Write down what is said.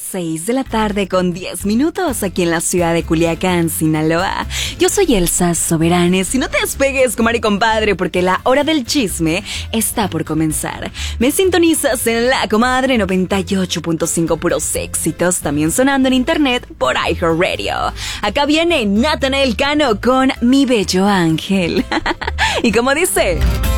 6 de la tarde con 10 minutos aquí en la ciudad de Culiacán, Sinaloa. Yo soy Elsa Soberanes y no te despegues, comadre y compadre, porque la hora del chisme está por comenzar. Me sintonizas en La Comadre 98.5, puros éxitos, también sonando en internet por iHeartRadio. Acá viene Natanael Cano con Mi Bello Ángel. Y como dice...